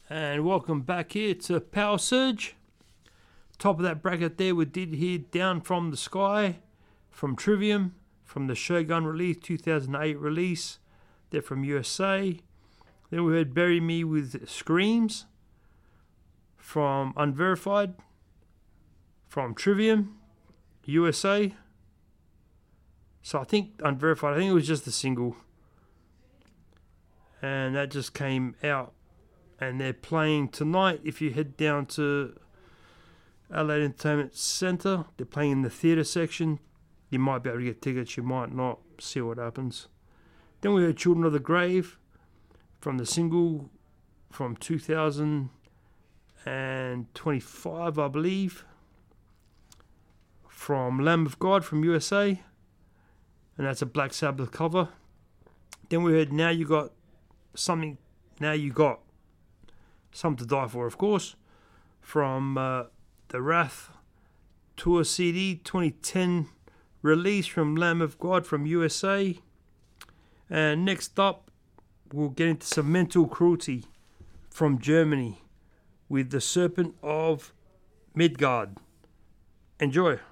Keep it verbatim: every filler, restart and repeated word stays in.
And welcome back here to Power Surge. Top of that bracket there, we did hear Down From the Sky from Trivium, from the Shogun release, two thousand eight release. They're from U S A. Then we heard Bury Me with Screams from Unverified, from Trivium, U S A. So I think Unverified, I think it was just the single. And that just came out. And they're playing tonight. If you head down to Adelaide Entertainment Centre, they're playing in the theatre section. You might be able to get tickets, you might not. See what happens. Then we heard Children of the Grave from the single from two thousand twenty-five, I believe, from Lamb of God from U S A, and that's a Black Sabbath cover. Then we heard Now You Got Something, Now You Got Something to Die For, of course, from uh, the Wrath Tour C D twenty ten release from Lamb of God from U S A. And next up, we'll get into some Mental Cruelty from Germany with The Serpent of Midgard. Enjoy.